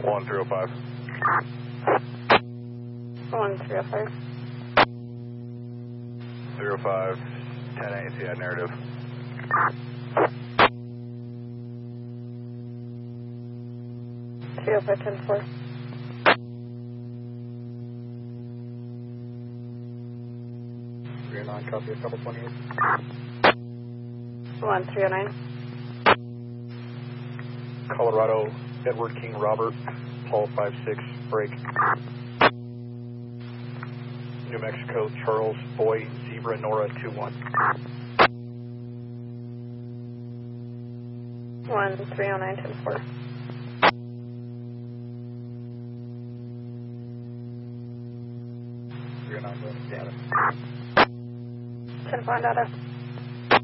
1305. 1305. 305, 10 ACI narrative. Three 10-4. Copy a couple 28. 1309. Colorado, Edward King Robert, Paul 56, break. New Mexico, Charles Boy, Zebra Nora 21. 1309 10-4. You're not going to data. 10-4 data.